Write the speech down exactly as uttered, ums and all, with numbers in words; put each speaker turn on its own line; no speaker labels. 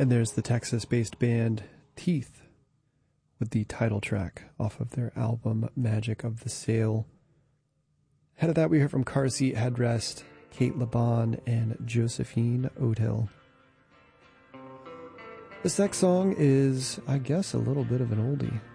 And there's the Texas-based band Teeth with the title track off of their album Magic of the Sail. Ahead of that, we heard from Car Seat Headrest, Kate Laban, and Josephine Oathill. This next song is, I guess, a little bit of an oldie.